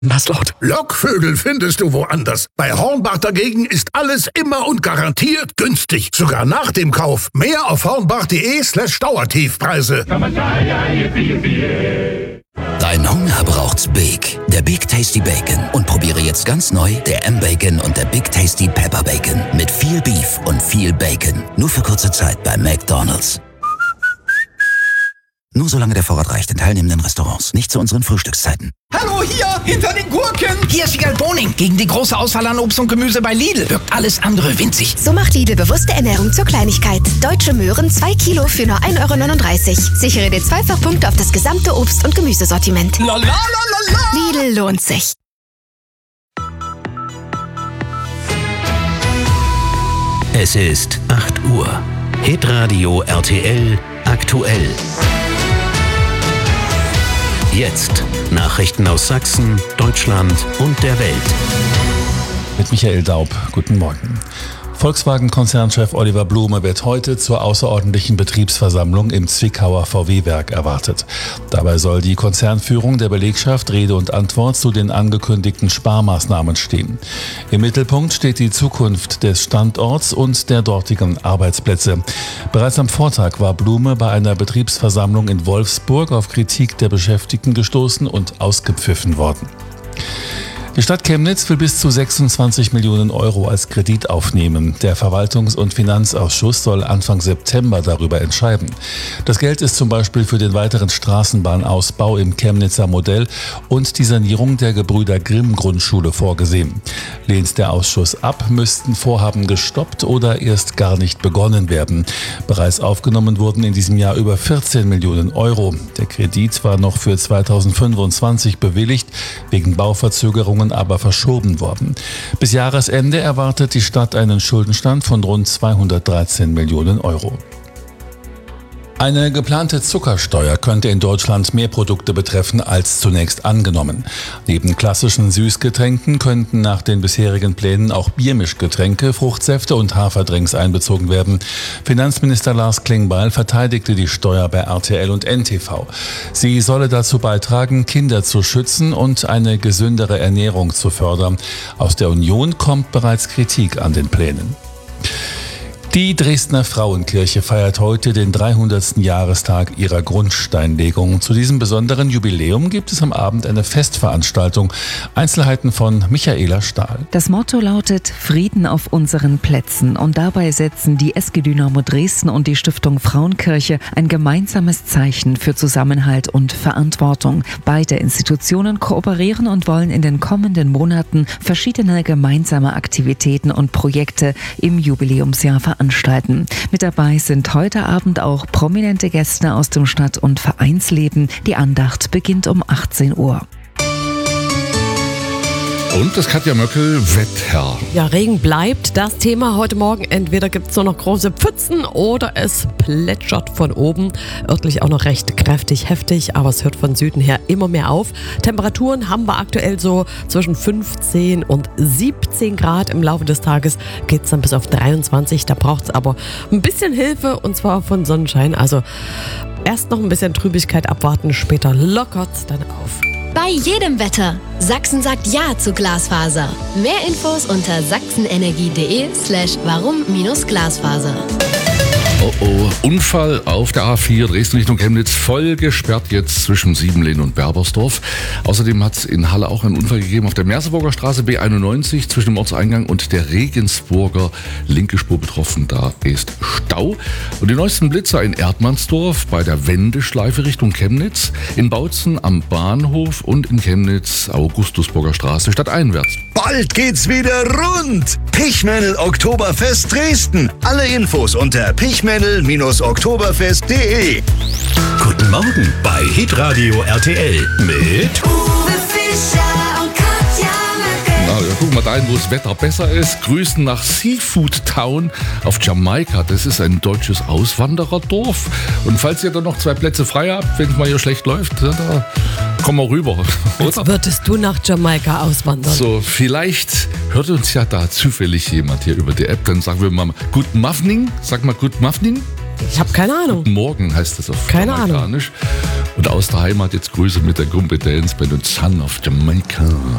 Masslaut. Lockvögel findest du woanders. Bei Hornbach dagegen ist alles immer und garantiert günstig. Sogar nach dem Kauf. Mehr auf hornbach.de/Dauertiefpreise. Dein Hunger braucht's Big. Der Big Tasty Bacon. Und probiere jetzt ganz neu der M-Bacon und der Big Tasty Pepper Bacon. Mit viel Beef und viel Bacon. Nur für kurze Zeit bei McDonald's. Nur solange der Vorrat reicht in teilnehmenden Restaurants. Nicht zu unseren Frühstückszeiten. Hallo, hier, hinter den Gurken. Hier ist Wiegald Boning. Gegen die große Auswahl an Obst und Gemüse bei Lidl wirkt alles andere winzig. So macht Lidl bewusste Ernährung zur Kleinigkeit. Deutsche Möhren 2 Kilo für nur 1,39 €. Sichere dir Zweifachpunkte auf das gesamte Obst- und Gemüsesortiment. La la la la la. Lidl lohnt sich. Es ist 8 Uhr. Hitradio RTL aktuell. Jetzt Nachrichten aus Sachsen, Deutschland und der Welt. Mit Michael Daub. Guten Morgen. Volkswagen-Konzernchef Oliver Blume wird heute zur außerordentlichen Betriebsversammlung im Zwickauer VW-Werk erwartet. Dabei soll die Konzernführung der Belegschaft Rede und Antwort zu den angekündigten Sparmaßnahmen stehen. Im Mittelpunkt steht die Zukunft des Standorts und der dortigen Arbeitsplätze. Bereits am Vortag war Blume bei einer Betriebsversammlung in Wolfsburg auf Kritik der Beschäftigten gestoßen und ausgepfiffen worden. Die Stadt Chemnitz will bis zu 26 Millionen € als Kredit aufnehmen. Der Verwaltungs- und Finanzausschuss soll Anfang September darüber entscheiden. Das Geld ist zum Beispiel für den weiteren Straßenbahnausbau im Chemnitzer Modell und die Sanierung der Gebrüder Grimm Grundschule vorgesehen. Lehnt der Ausschuss ab, müssten Vorhaben gestoppt oder erst gar nicht begonnen werden. Bereits aufgenommen wurden in diesem Jahr über 14 Millionen €. Der Kredit war noch für 2025 bewilligt, wegen Bauverzögerungen aber verschoben worden. Bis Jahresende erwartet die Stadt einen Schuldenstand von rund 213 Millionen €. Eine geplante Zuckersteuer könnte in Deutschland mehr Produkte betreffen als zunächst angenommen. Neben klassischen Süßgetränken könnten nach den bisherigen Plänen auch Biermischgetränke, Fruchtsäfte und Haferdrinks einbezogen werden. Finanzminister Lars Klingbeil verteidigte die Steuer bei RTL und NTV. Sie solle dazu beitragen, Kinder zu schützen und eine gesündere Ernährung zu fördern. Aus der Union kommt bereits Kritik an den Plänen. Die Dresdner Frauenkirche feiert heute den 300. Jahrestag ihrer Grundsteinlegung. Zu diesem besonderen Jubiläum gibt es am Abend eine Festveranstaltung. Einzelheiten von Michaela Stahl. Das Motto lautet Frieden auf unseren Plätzen und dabei setzen die SG Dynamo Dresden und die Stiftung Frauenkirche ein gemeinsames Zeichen für Zusammenhalt und Verantwortung. Beide Institutionen kooperieren und wollen in den kommenden Monaten verschiedene gemeinsame Aktivitäten und Projekte im Jubiläumsjahr veranstalten. Mit dabei sind heute Abend auch prominente Gäste aus dem Stadt- und Vereinsleben. Die Andacht beginnt um 18 Uhr. Und das Katja Möckel, Wetter. Ja, Regen bleibt das Thema heute Morgen. Entweder gibt es nur noch große Pfützen oder es plätschert von oben. Örtlich auch noch recht kräftig, heftig, aber es hört von Süden her immer mehr auf. Temperaturen haben wir aktuell so zwischen 15 und 17 Grad. Im Laufe des Tages geht es dann bis auf 23. Da braucht es aber ein bisschen Hilfe und zwar von Sonnenschein. Also erst noch ein bisschen Trübigkeit abwarten, später lockert es dann auf. Bei jedem Wetter. Sachsen sagt Ja zu Glasfaser. Mehr Infos unter sachsenenergie.de/warum-Glasfaser. Oh oh, Unfall auf der A4 Dresden Richtung Chemnitz, voll gesperrt jetzt zwischen Siebenlehn und Berbersdorf. Außerdem hat es in Halle auch einen Unfall gegeben auf der Merseburger Straße B91 zwischen dem Ortseingang und der Regensburger, linke Spur betroffen, da ist Stau. Und die neuesten Blitzer in Erdmannsdorf bei der Wendeschleife Richtung Chemnitz, in Bautzen am Bahnhof und in Chemnitz Augustusburger Straße stadteinwärts. Bald geht's wieder rund! Pichmännel Oktoberfest Dresden. Alle Infos unter pichmännel-oktoberfest.de. Guten Morgen bei Hitradio RTL mit Uwe Fischer und Katja Möckel. Na, ja, gucken wir dahin, wo das Wetter besser ist. Grüßen nach Seafood Town auf Jamaika. Das ist ein deutsches Auswandererdorf. Und falls ihr da noch 2 Plätze frei habt, wenn es mal hier schlecht läuft, da komm mal rüber. Jetzt würdest du nach Jamaika auswandern. So, vielleicht hört uns ja da zufällig jemand hier über die App. Dann sagen wir mal Good Morning. Sag mal Good Morning. Ich habe keine Ahnung. Guten Morgen heißt das auf Keine Jamaikanisch. Und aus der Heimat jetzt Grüße mit der Gruppe Dance Band und Son of Jamaica.